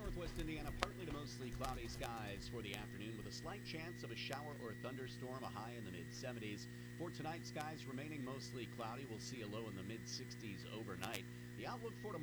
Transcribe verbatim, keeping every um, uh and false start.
Northwest Indiana, partly to mostly cloudy skies for the afternoon with a slight chance of a shower or thunderstorm, a high in the mid seventies. For tonight, skies remaining mostly cloudy. We'll see a low in the mid sixties overnight. The outlook for tomorrow.